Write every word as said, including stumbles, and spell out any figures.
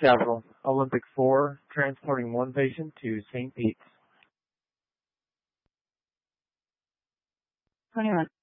Capital, Olympic four, transporting one patient to Saint Pete's. twenty-one.